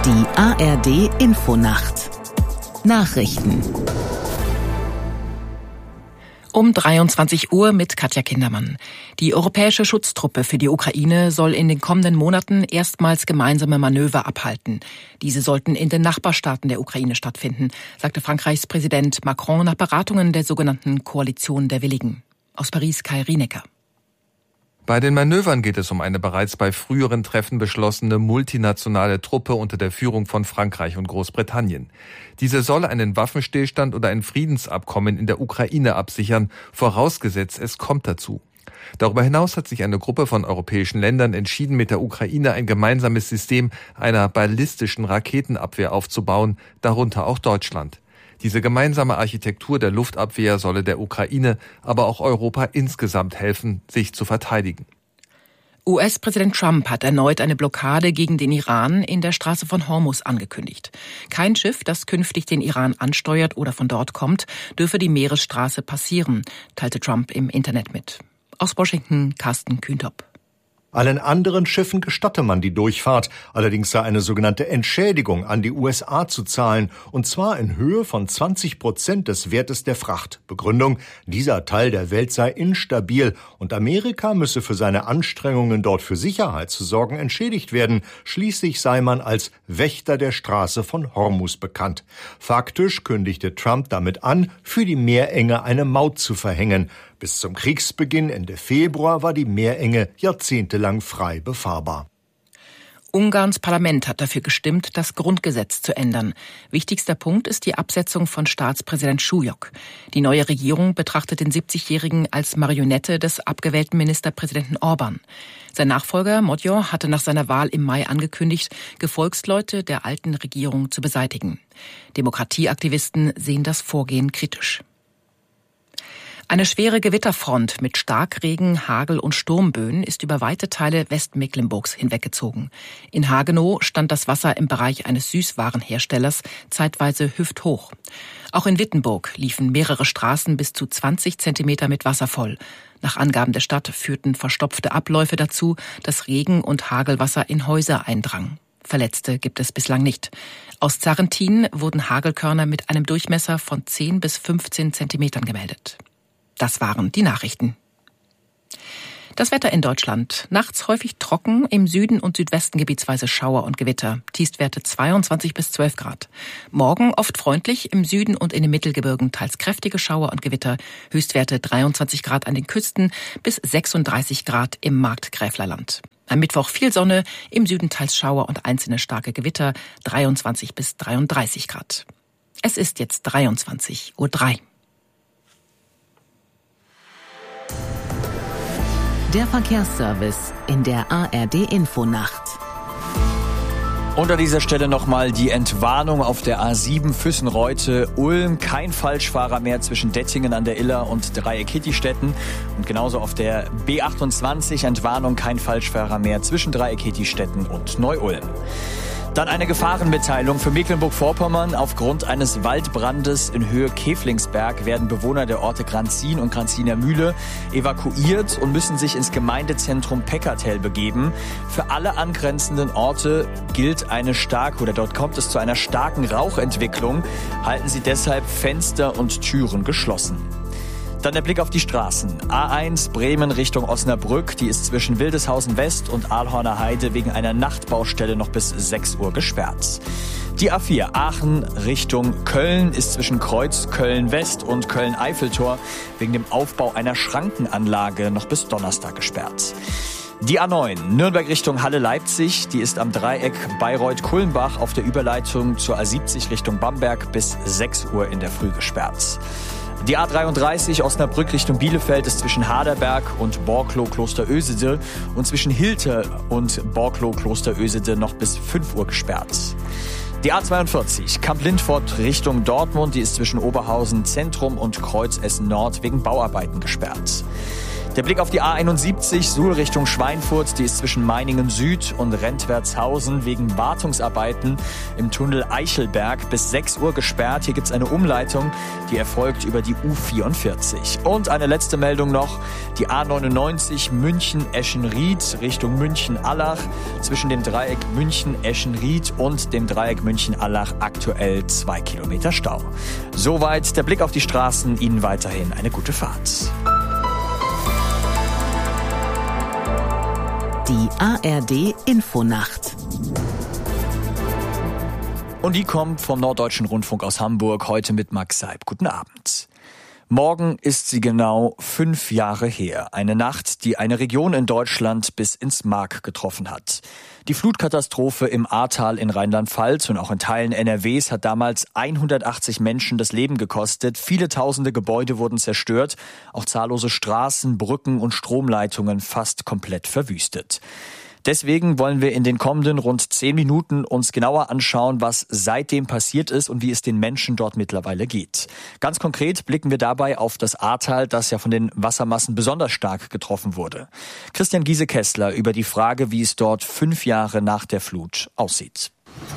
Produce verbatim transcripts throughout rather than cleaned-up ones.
Die A R D-Infonacht Nachrichten Um dreiundzwanzig Uhr mit Katja Kindermann. Die europäische Schutztruppe für die Ukraine soll in den kommenden Monaten erstmals gemeinsame Manöver abhalten. Diese sollten in den Nachbarstaaten der Ukraine stattfinden, sagte Frankreichs Präsident Macron nach Beratungen der sogenannten Koalition der Willigen. Aus Paris Kai Rienecker. Bei den Manövern geht es um eine bereits bei früheren Treffen beschlossene multinationale Truppe unter der Führung von Frankreich und Großbritannien. Diese soll einen Waffenstillstand oder ein Friedensabkommen in der Ukraine absichern, vorausgesetzt es kommt dazu. Darüber hinaus hat sich eine Gruppe von europäischen Ländern entschieden, mit der Ukraine ein gemeinsames System einer ballistischen Raketenabwehr aufzubauen, darunter auch Deutschland. Diese gemeinsame Architektur der Luftabwehr solle der Ukraine, aber auch Europa insgesamt helfen, sich zu verteidigen. U S-Präsident Trump hat erneut eine Blockade gegen den Iran in der Straße von Hormuz angekündigt. Kein Schiff, das künftig den Iran ansteuert oder von dort kommt, dürfe die Meeresstraße passieren, teilte Trump im Internet mit. Aus Washington Carsten Kühntop. Allen anderen Schiffen gestatte man die Durchfahrt. Allerdings sei eine sogenannte Entschädigung an die U S A zu zahlen, und zwar in Höhe von zwanzig Prozent des Wertes der Fracht. Begründung: dieser Teil der Welt sei instabil und Amerika müsse für seine Anstrengungen, dort für Sicherheit zu sorgen, entschädigt werden. Schließlich sei man als Wächter der Straße von Hormuz bekannt. Faktisch kündigte Trump damit an, für die Meerenge eine Maut zu verhängen. Bis zum Kriegsbeginn Ende Februar war die Meerenge jahrzehntelang frei befahrbar. Ungarns Parlament hat dafür gestimmt, das Grundgesetz zu ändern. Wichtigster Punkt ist die Absetzung von Staatspräsident Schujok. Die neue Regierung betrachtet den siebzigjährigen als Marionette des abgewählten Ministerpräsidenten Orban. Sein Nachfolger Magyar hatte nach seiner Wahl im Mai angekündigt, Gefolgsleute der alten Regierung zu beseitigen. Demokratieaktivisten sehen das Vorgehen kritisch. Eine schwere Gewitterfront mit Starkregen, Hagel und Sturmböen ist über weite Teile Westmecklenburgs hinweggezogen. In Hagenow stand das Wasser im Bereich eines Süßwarenherstellers zeitweise hüfthoch. Auch in Wittenburg liefen mehrere Straßen bis zu zwanzig Zentimeter mit Wasser voll. Nach Angaben der Stadt führten verstopfte Abläufe dazu, dass Regen- und Hagelwasser in Häuser eindrang. Verletzte gibt es bislang nicht. Aus Zarrentin wurden Hagelkörner mit einem Durchmesser von zehn bis fünfzehn Zentimetern gemeldet. Das waren die Nachrichten. Das Wetter in Deutschland. Nachts häufig trocken, im Süden und Südwesten gebietsweise Schauer und Gewitter. Tiefstwerte zweiundzwanzig bis zwölf Grad. Morgen oft freundlich, im Süden und in den Mittelgebirgen teils kräftige Schauer und Gewitter. Höchstwerte dreiundzwanzig Grad an den Küsten bis sechsunddreißig Grad im Markgräflerland. Am Mittwoch viel Sonne, im Süden teils Schauer und einzelne starke Gewitter, dreiundzwanzig bis dreiunddreißig Grad. Es ist jetzt dreiundzwanzig Uhr drei. Der Verkehrsservice in der A R D-Infonacht. Und an dieser Stelle nochmal die Entwarnung auf der A sieben Füssen-Reute-Ulm. Kein Falschfahrer mehr zwischen Dettingen an der Iller und Dreieck-Hittistetten. Und genauso auf der B achtundzwanzig Entwarnung, kein Falschfahrer mehr zwischen Dreieck-Hittistetten und Neu-Ulm. Dann eine Gefahrenmitteilung für Mecklenburg-Vorpommern. Aufgrund eines Waldbrandes in Höhe Käflingsberg werden Bewohner der Orte Granzin und Granziner Mühle evakuiert und müssen sich ins Gemeindezentrum Peckertel begeben. Für alle angrenzenden Orte gilt eine starke, oder dort kommt es zu einer starken Rauchentwicklung. Halten Sie deshalb Fenster und Türen geschlossen. Dann der Blick auf die Straßen. A eins Bremen Richtung Osnabrück, die ist zwischen Wildeshausen West und Ahlhorner Heide wegen einer Nachtbaustelle noch bis sechs Uhr gesperrt. Die A vier Aachen Richtung Köln ist zwischen Kreuz Köln West und Köln Eiffeltor wegen dem Aufbau einer Schrankenanlage noch bis Donnerstag gesperrt. Die A neun Nürnberg Richtung Halle-Leipzig, die ist am Dreieck Bayreuth-Kulmbach auf der Überleitung zur A siebzig Richtung Bamberg bis sechs Uhr in der Früh gesperrt. Die A dreiunddreißig Osnabrück Richtung Bielefeld ist zwischen Haderberg und Borklow-Klosterösede und zwischen Hilte und Borklow-Klosterösede noch bis fünf Uhr gesperrt. Die A zweiundvierzig Kamp-Lindfort Richtung Dortmund, die ist zwischen Oberhausen Zentrum und Kreuz Essen Nord wegen Bauarbeiten gesperrt. Der Blick auf die A einundsiebzig, Suhl Richtung Schweinfurt, die ist zwischen Meiningen Süd und Rentwertshausen wegen Wartungsarbeiten im Tunnel Eichelberg bis sechs Uhr gesperrt. Hier gibt es eine Umleitung, die erfolgt über die U vierundvierzig. Und eine letzte Meldung noch, die A neunundneunzig München-Eschenried Richtung München-Allach. Zwischen dem Dreieck München-Eschenried und dem Dreieck München-Allach aktuell zwei Kilometer Stau. Soweit der Blick auf die Straßen. Ihnen weiterhin eine gute Fahrt. Die A R D Infonacht. Und die kommt vom Norddeutschen Rundfunk aus Hamburg, heute mit Max Seib. Guten Abend. Morgen ist sie genau fünf Jahre her. Eine Nacht, die eine Region in Deutschland bis ins Mark getroffen hat. Die Flutkatastrophe im Ahrtal in Rheinland-Pfalz und auch in Teilen N R Ws hat damals hundertachtzig Menschen das Leben gekostet. Viele tausende Gebäude wurden zerstört. Auch zahllose Straßen, Brücken und Stromleitungen fast komplett verwüstet. Deswegen wollen wir in den kommenden rund zehn Minuten uns genauer anschauen, was seitdem passiert ist und wie es den Menschen dort mittlerweile geht. Ganz konkret blicken wir dabei auf das Ahrtal, das ja von den Wassermassen besonders stark getroffen wurde. Christian Giese-Kessler über die Frage, wie es dort fünf Jahre nach der Flut aussieht.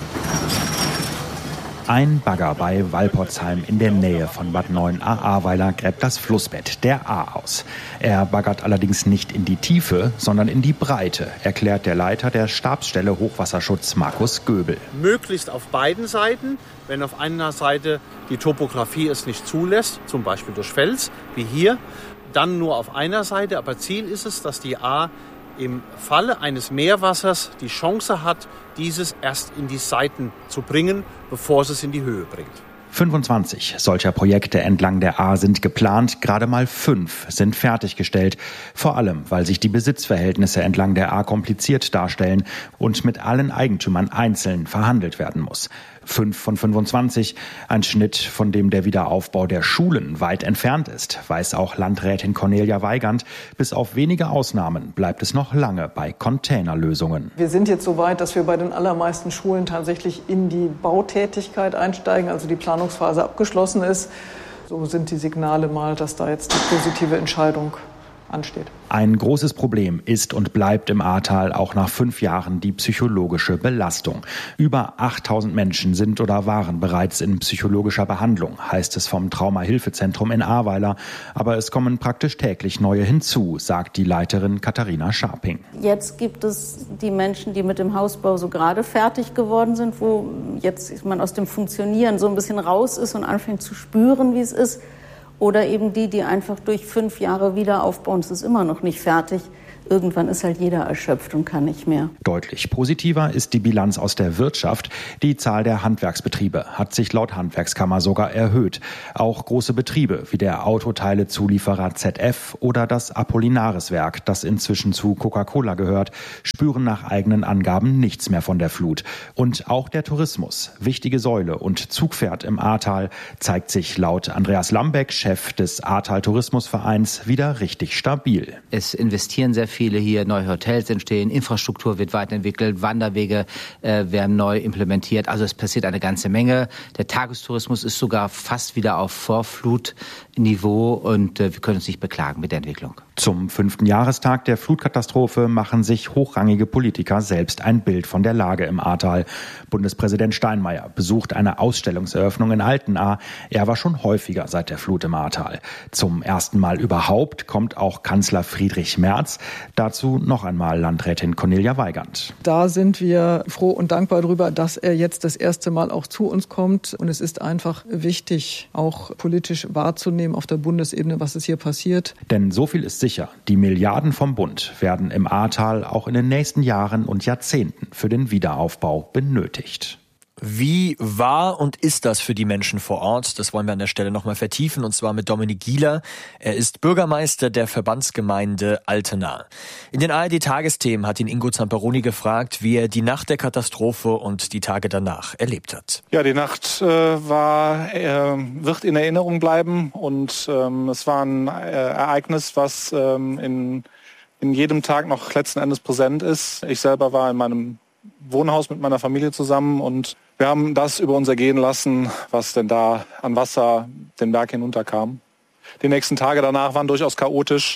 Ein Bagger bei Walporzheim in der Nähe von Bad Neuenahr-Ahrweiler gräbt das Flussbett der Ahr aus. Er baggert allerdings nicht in die Tiefe, sondern in die Breite, erklärt der Leiter der Stabsstelle Hochwasserschutz Markus Göbel. Möglichst auf beiden Seiten. Wenn auf einer Seite die Topografie es nicht zulässt, zum Beispiel durch Fels, wie hier, dann nur auf einer Seite. Aber Ziel ist es, dass die Ahr im Falle eines Meerwassers die Chance hat, dieses erst in die Seiten zu bringen, bevor es es in die Höhe bringt. fünfundzwanzig solcher Projekte entlang der Ahr sind geplant, gerade mal fünf sind fertiggestellt. Vor allem, weil sich die Besitzverhältnisse entlang der Ahr kompliziert darstellen und mit allen Eigentümern einzeln verhandelt werden muss. Fünf von fünfundzwanzig, ein Schnitt, von dem der Wiederaufbau der Schulen weit entfernt ist, weiß auch Landrätin Cornelia Weigand. Bis auf wenige Ausnahmen bleibt es noch lange bei Containerlösungen. Wir sind jetzt so weit, dass wir bei den allermeisten Schulen tatsächlich in die Bautätigkeit einsteigen, also die Planungsphase abgeschlossen ist. So sind die Signale mal, dass da jetzt die positive Entscheidung ansteht. Ein großes Problem ist und bleibt im Ahrtal auch nach fünf Jahren die psychologische Belastung. Über achttausend Menschen sind oder waren bereits in psychologischer Behandlung, heißt es vom Traumahilfezentrum in Ahrweiler. Aber es kommen praktisch täglich neue hinzu, sagt die Leiterin Katharina Scharping. Jetzt gibt es die Menschen, die mit dem Hausbau so gerade fertig geworden sind, wo jetzt man aus dem Funktionieren so ein bisschen raus ist und anfängt zu spüren, wie es ist. Oder eben die, die einfach durch fünf Jahre wieder aufbauen. Es ist immer noch nicht fertig. Irgendwann ist halt jeder erschöpft und kann nicht mehr. Deutlich positiver ist die Bilanz aus der Wirtschaft. Die Zahl der Handwerksbetriebe hat sich laut Handwerkskammer sogar erhöht. Auch große Betriebe wie der Autoteilezulieferer Z F oder das Apollinaris-Werk, das inzwischen zu Coca-Cola gehört, spüren nach eigenen Angaben nichts mehr von der Flut. Und auch der Tourismus, wichtige Säule und Zugpferd im Ahrtal, zeigt sich laut Andreas Lambeck, Chef des Ahrtal Tourismusvereins, wieder richtig stabil. Es investieren sehr viele hier, neue Hotels entstehen, Infrastruktur wird weiterentwickelt, Wanderwege äh, werden neu implementiert. Also es passiert eine ganze Menge. Der Tagestourismus ist sogar fast wieder auf Vorflutniveau und äh, wir können uns nicht beklagen mit der Entwicklung. Zum fünften Jahrestag der Flutkatastrophe machen sich hochrangige Politiker selbst ein Bild von der Lage im Ahrtal. Bundespräsident Steinmeier besucht eine Ausstellungseröffnung in Altenahr. Er war schon häufiger seit der Flut im Ahrtal. Zum ersten Mal überhaupt kommt auch Kanzler Friedrich Merz. Dazu noch einmal Landrätin Cornelia Weigand. Da sind wir froh und dankbar darüber, dass er jetzt das erste Mal auch zu uns kommt. Und es ist einfach wichtig, auch politisch wahrzunehmen auf der Bundesebene, was ist hier passiert. Denn so viel ist sicher, die Milliarden vom Bund werden im Ahrtal auch in den nächsten Jahren und Jahrzehnten für den Wiederaufbau benötigt. Wie war und ist das für die Menschen vor Ort? Das wollen wir an der Stelle nochmal vertiefen, und zwar mit Dominik Gieler. Er ist Bürgermeister der Verbandsgemeinde Altenahr. In den A R D-Tagesthemen hat ihn Ingo Zamperoni gefragt, wie er die Nacht der Katastrophe und die Tage danach erlebt hat. Ja, die Nacht äh, war, äh, wird in Erinnerung bleiben, und ähm, es war ein äh, Ereignis, was ähm, in, in jedem Tag noch letzten Endes präsent ist. Ich selber war in meinem Wohnhaus mit meiner Familie zusammen, und wir haben das über uns ergehen lassen, was denn da an Wasser den Berg hinunterkam. Die nächsten Tage danach waren durchaus chaotisch.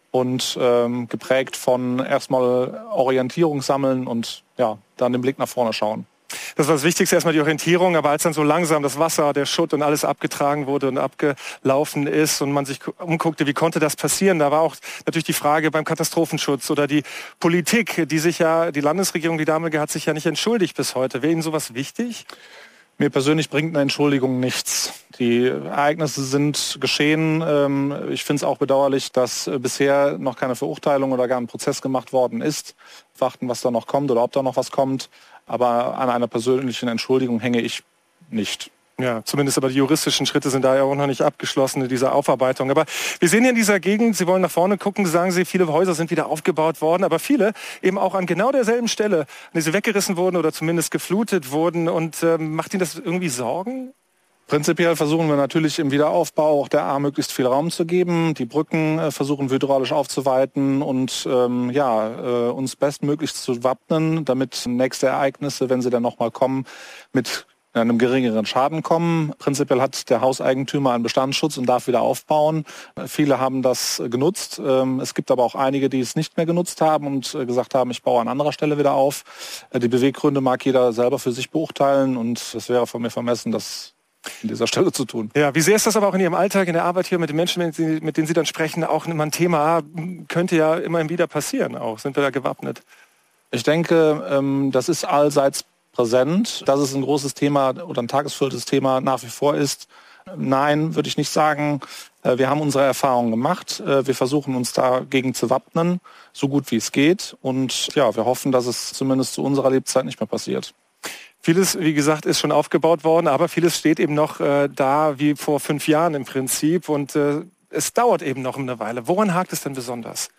und ähm, geprägt von erstmal Orientierung sammeln und ja, dann den Blick nach vorne schauen. Das war das Wichtigste, erstmal die Orientierung, aber als dann so langsam das Wasser, der Schutt und alles abgetragen wurde und abgelaufen ist und man sich umguckte, wie konnte das passieren, da war auch natürlich die Frage beim Katastrophenschutz oder die Politik, die sich ja, die Landesregierung, die damalige, hat sich ja nicht entschuldigt bis heute. Wäre Ihnen sowas wichtig? Mir persönlich bringt eine Entschuldigung nichts. Die Ereignisse sind geschehen. Ich finde es auch bedauerlich, dass bisher noch keine Verurteilung oder gar ein Prozess gemacht worden ist. Warten, was da noch kommt oder ob da noch was kommt. Aber an einer persönlichen Entschuldigung hänge ich nicht. Ja, zumindest aber die juristischen Schritte sind da ja auch noch nicht abgeschlossen in dieser Aufarbeitung. Aber wir sehen hier in dieser Gegend, Sie wollen nach vorne gucken, sagen Sie, viele Häuser sind wieder aufgebaut worden, aber viele eben auch an genau derselben Stelle, an die sie weggerissen wurden oder zumindest geflutet wurden. Und ähm, macht Ihnen das irgendwie Sorgen? Prinzipiell versuchen wir natürlich im Wiederaufbau auch der A möglichst viel Raum zu geben. Die Brücken äh, versuchen wir hydraulisch aufzuweiten und ähm, ja, äh, uns bestmöglich zu wappnen, damit nächste Ereignisse, wenn sie dann nochmal kommen, mit einem geringeren Schaden kommen. Prinzipiell hat der Hauseigentümer einen Bestandsschutz und darf wieder aufbauen. Viele haben das genutzt. Es gibt aber auch einige, die es nicht mehr genutzt haben und gesagt haben, ich baue an anderer Stelle wieder auf. Die Beweggründe mag jeder selber für sich beurteilen und es wäre von mir vermessen, das an dieser Stelle zu tun. Ja, wie sehr ist das aber auch in Ihrem Alltag, in der Arbeit hier mit den Menschen, mit denen Sie, mit denen Sie dann sprechen, auch immer ein Thema, könnte ja immer wieder passieren auch. Sind wir da gewappnet? Ich denke, das ist allseits präsent, dass es ein großes Thema oder ein tagesfülltes Thema nach wie vor ist. Nein, würde ich nicht sagen. Wir haben unsere Erfahrungen gemacht. Wir versuchen uns dagegen zu wappnen, so gut wie es geht. Und ja, wir hoffen, dass es zumindest zu unserer Lebzeit nicht mehr passiert. Vieles, wie gesagt, ist schon aufgebaut worden, aber vieles steht eben noch äh, da wie vor fünf Jahren im Prinzip. Und äh, es dauert eben noch eine Weile. Woran hakt es denn besonders?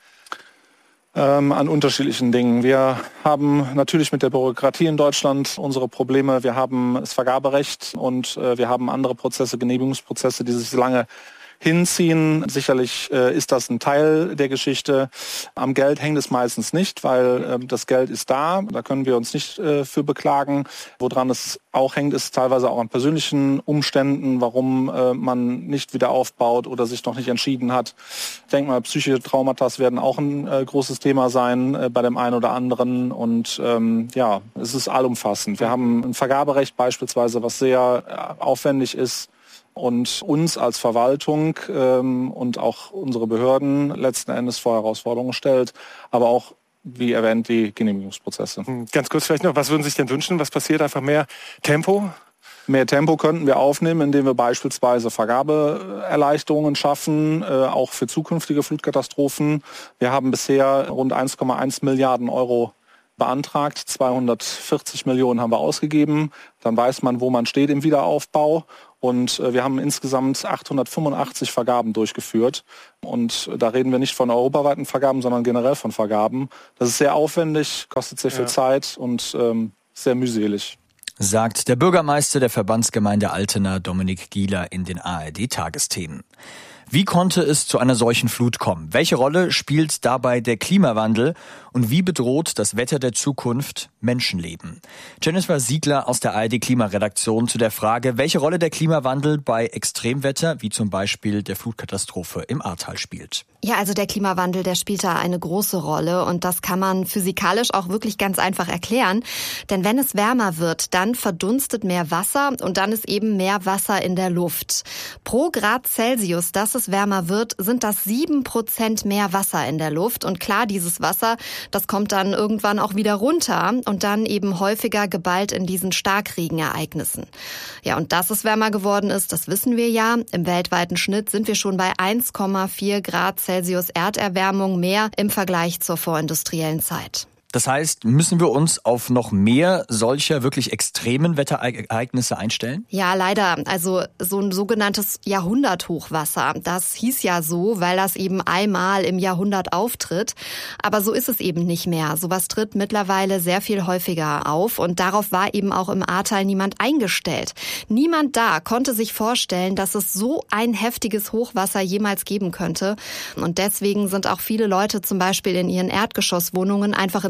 Ähm, an unterschiedlichen Dingen. Wir haben natürlich mit der Bürokratie in Deutschland unsere Probleme. Wir haben das Vergaberecht und äh, wir haben andere Prozesse, Genehmigungsprozesse, die sich lange hinziehen. Sicherlich äh, ist das ein Teil der Geschichte. Am Geld hängt es meistens nicht, weil äh, das Geld ist da. Da können wir uns nicht äh, für beklagen. Woran es auch hängt, ist teilweise auch an persönlichen Umständen, warum äh, man nicht wieder aufbaut oder sich noch nicht entschieden hat. Ich denke mal, psychische Traumata werden auch ein äh, großes Thema sein äh, bei dem einen oder anderen. Und ähm, ja, es ist allumfassend. Wir haben ein Vergaberecht beispielsweise, was sehr äh, aufwendig ist und uns als Verwaltung ähm, und auch unsere Behörden letzten Endes vor Herausforderungen stellt, aber auch, wie erwähnt, die Genehmigungsprozesse. Ganz kurz vielleicht noch, was würden Sie sich denn wünschen? Was passiert? Einfach mehr Tempo? Mehr Tempo könnten wir aufnehmen, indem wir beispielsweise Vergabeerleichterungen schaffen, äh, auch für zukünftige Flutkatastrophen. Wir haben bisher rund eins Komma eins Milliarden Euro beantragt, zweihundertvierzig Millionen haben wir ausgegeben. Dann weiß man, wo man steht im Wiederaufbau. Und äh, wir haben insgesamt achthundertfünfundachtzig Vergaben durchgeführt. Und äh, da reden wir nicht von europaweiten Vergaben, sondern generell von Vergaben. Das ist sehr aufwendig, kostet sehr viel ja. Zeit und ähm, sehr mühselig. Sagt der Bürgermeister der Verbandsgemeinde Altena, Dominik Gieler, in den A R D-Tagesthemen. Wie konnte es zu einer solchen Flut kommen? Welche Rolle spielt dabei der Klimawandel? Und wie bedroht das Wetter der Zukunft Menschenleben? Jennifer Siegler aus der A R D-Klimaredaktion zu der Frage, welche Rolle der Klimawandel bei Extremwetter, wie zum Beispiel der Flutkatastrophe im Ahrtal, spielt. Ja, also der Klimawandel, der spielt da eine große Rolle und das kann man physikalisch auch wirklich ganz einfach erklären. Denn wenn es wärmer wird, dann verdunstet mehr Wasser und dann ist eben mehr Wasser in der Luft. Pro Grad Celsius, dass es wärmer wird, sind das sieben Prozent mehr Wasser in der Luft. Und klar, dieses Wasser, das kommt dann irgendwann auch wieder runter und dann eben häufiger geballt in diesen Starkregenereignissen. Ja, und dass es wärmer geworden ist, das wissen wir ja. Im weltweiten Schnitt sind wir schon bei eins Komma vier Grad Celsius Erderwärmung mehr im Vergleich zur vorindustriellen Zeit. Das heißt, müssen wir uns auf noch mehr solcher wirklich extremen Wetterereignisse einstellen? Ja, leider. Also so ein sogenanntes Jahrhunderthochwasser. Das hieß ja so, weil das eben einmal im Jahrhundert auftritt. Aber so ist es eben nicht mehr. Sowas tritt mittlerweile sehr viel häufiger auf. Und darauf war eben auch im Ahrtal niemand eingestellt. Niemand da konnte sich vorstellen, dass es so ein heftiges Hochwasser jemals geben könnte. Und deswegen sind auch viele Leute zum Beispiel in ihren Erdgeschosswohnungen einfach ins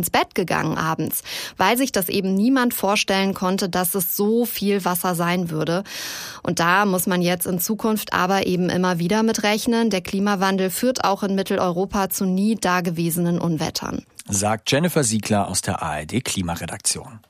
ins Bett gegangen abends, weil sich das eben niemand vorstellen konnte, dass es so viel Wasser sein würde. Und da muss man jetzt in Zukunft aber eben immer wieder mit rechnen. Der Klimawandel führt auch in Mitteleuropa zu nie dagewesenen Unwettern. Sagt Jennifer Siegler aus der A R D Klimaredaktion.